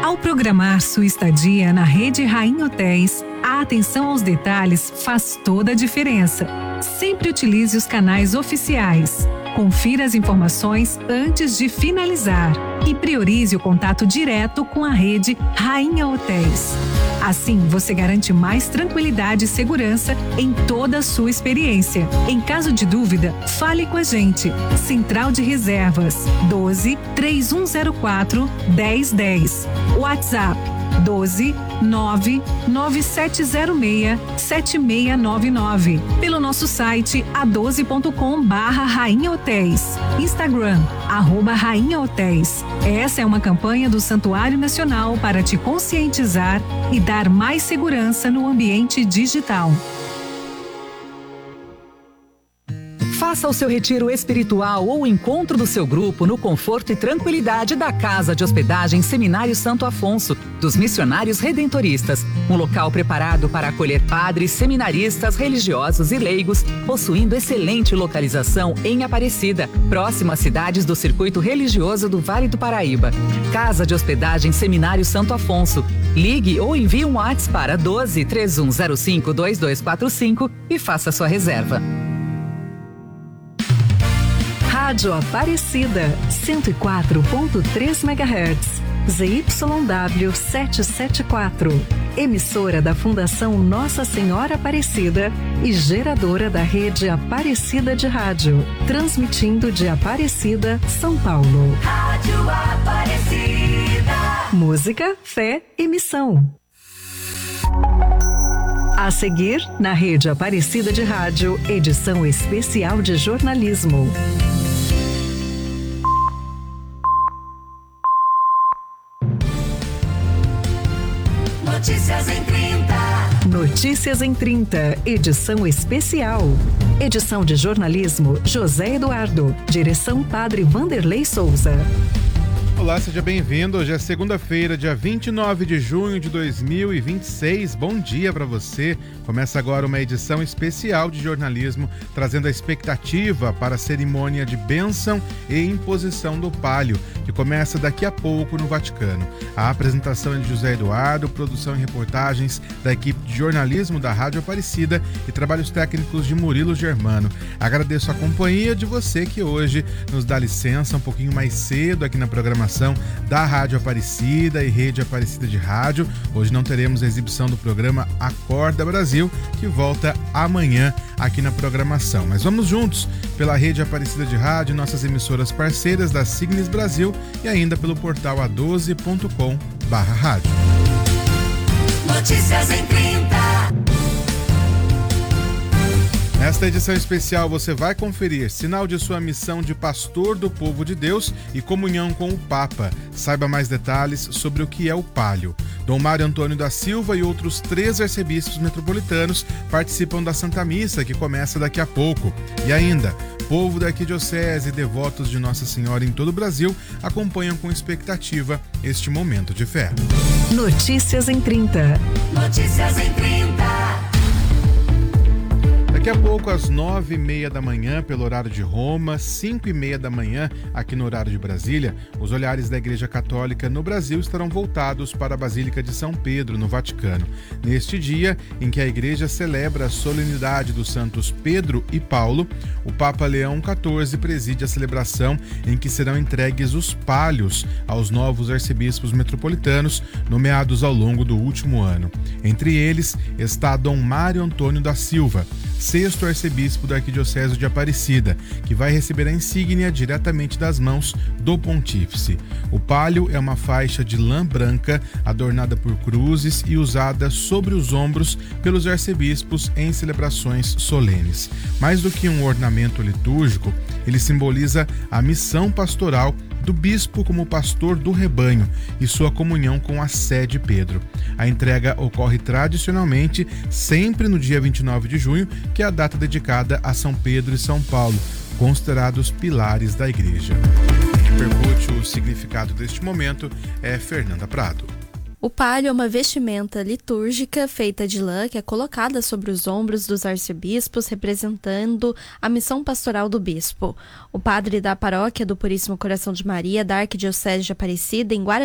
Ao programar sua estadia na Rede Rainha Hotéis, a atenção aos detalhes faz toda a diferença. Sempre utilize os canais oficiais. Confira as informações antes de finalizar e priorize o contato direto com a Rede Rainha Hotéis. Assim, você garante mais tranquilidade e segurança em toda a sua experiência. Em caso de dúvida, fale com a gente. Central de Reservas 12 3104 1010. WhatsApp 12 99706 7699. Pelo nosso site a12.com/Rainha Hotéis. Instagram @Rainha Hotéis. Essa é uma campanha do Santuário Nacional para te conscientizar e dar mais segurança no ambiente digital. Faça o seu retiro espiritual ou o encontro do seu grupo no conforto e tranquilidade da Casa de Hospedagem Seminário Santo Afonso, dos Missionários Redentoristas. Um local preparado para acolher padres, seminaristas, religiosos e leigos, possuindo excelente localização em Aparecida, próximo às cidades do circuito religioso do Vale do Paraíba. Casa de Hospedagem Seminário Santo Afonso. Ligue ou envie um WhatsApp para 12 3105 2245 e faça sua reserva. Rádio Aparecida, 104.3 MHz, ZYW 774, emissora da Fundação Nossa Senhora Aparecida e geradora da rede Aparecida de Rádio, transmitindo de Aparecida, São Paulo. Rádio Aparecida. Música, fé e missão. A seguir, na rede Aparecida de Rádio, edição especial de jornalismo. Notícias em 30. Notícias em 30, edição especial. Edição de jornalismo, José Eduardo. Direção, Padre Vanderlei Souza. Olá, seja bem-vindo. Hoje é segunda-feira, dia 29 de junho de 2026. Bom dia para você. Começa agora uma edição especial de jornalismo, trazendo a expectativa para a cerimônia de bênção e imposição do palio, que começa daqui a pouco no Vaticano. A apresentação é de José Eduardo, produção e reportagens da equipe de jornalismo da Rádio Aparecida e trabalhos técnicos de Murilo Germano. Agradeço a companhia de você que hoje nos dá licença um pouquinho mais cedo aqui na programação da Rádio Aparecida e Rede Aparecida de Rádio. Hoje não teremos a exibição do programa Acorda Brasil, que volta amanhã aqui na programação. Mas vamos juntos pela Rede Aparecida de Rádio, nossas emissoras parceiras da Signes Brasil e ainda pelo portal a12.com/rádio. Notícias em 30. Nesta edição especial você vai conferir sinal de sua missão de pastor do povo de Deus e comunhão com o Papa. Saiba mais detalhes sobre o que é o palio. Dom Mário Antônio da Silva e outros 3 arcebispos metropolitanos participam da Santa Missa, que começa daqui a pouco. E ainda, povo da arquidiocese e devotos de Nossa Senhora em todo o Brasil acompanham com expectativa este momento de fé. Notícias em 30. Notícias em 30. Daqui a pouco, às 9h30 da manhã, pelo horário de Roma, 5h30 da manhã, aqui no horário de Brasília, os olhares da Igreja Católica no Brasil estarão voltados para a Basílica de São Pedro, no Vaticano. Neste dia, em que a Igreja celebra a solenidade dos santos Pedro e Paulo, o Papa Leão XIV preside a celebração em que serão entregues os pálios aos novos arcebispos metropolitanos nomeados ao longo do último ano. Entre eles está Dom Mário Antônio da Silva, 6º arcebispo da Arquidiocese de Aparecida, que vai receber a insígnia diretamente das mãos do pontífice. O palio é uma faixa de lã branca adornada por cruzes e usada sobre os ombros pelos arcebispos em celebrações solenes. Mais do que um ornamento litúrgico, ele simboliza a missão pastoral do bispo como pastor do rebanho e sua comunhão com a sé de Pedro. A entrega ocorre tradicionalmente sempre no dia 29 de junho, que é a data dedicada a São Pedro e São Paulo, considerados pilares da igreja. Quem repercute o significado deste momento é Fernanda Prado. O palio é uma vestimenta litúrgica feita de lã que é colocada sobre os ombros dos arcebispos, representando a missão pastoral do bispo. O padre da paróquia do Puríssimo Coração de Maria, da Arquidiocese de Aparecida, em